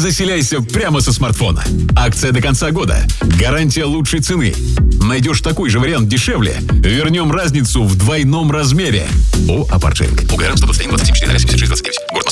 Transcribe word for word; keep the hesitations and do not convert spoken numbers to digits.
заселяйся прямо со смартфона. Акция до конца года. Гарантия лучшей цены. Найдешь такой же вариант дешевле, вернем разницу в двойном размере. ООО «Апарт Шеринг». УГР сто двадцать один двадцать семь четыре ноль семьдесят шесть двадцать девять. Город Москва.